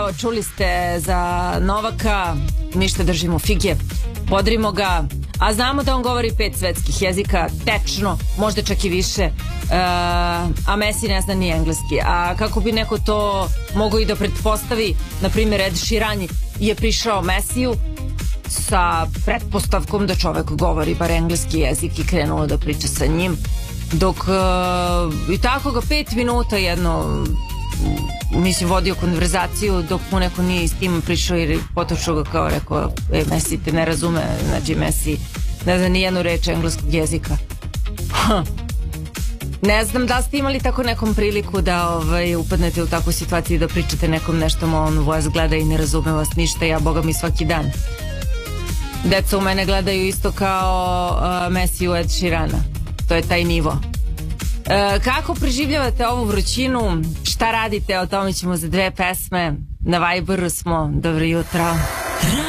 evo, čuli ste za Novaka, ništa, držimo fige, bodrimo ga, a znamo da on govori 5 svetskih jezika, tečno, možda čak i više, a Messi ne zna ni engleski. A kako bi neko to mogao i da pretpostavi, na primjer Ed Sheeran je prišao Messiju sa pretpostavkom da čovek govori bar engleski jezik i krenuo da priča sa njim, dok i tako ga 5 minuta jedno, mislim, vodio konverzaciju dok mu neko nije s tim prišao i potočio ga kao rekao, Messi te ne razume, znači Messi ne zna ni jednu reč engleskog jezika. Ne znam da ste imali tako nekom priliku da upadnete u takvu situaciju da pričate nekom nešto, on vas gleda i ne razume vas ništa, ja boga mi svaki dan. Deca u mene gledaju isto kao Messi u Ed Sheerana, to je taj nivo. Kako preživljavate ovu vrućinu, šta radite, o tome ćemo za 2 pesme, na Viberu smo, dobro jutro.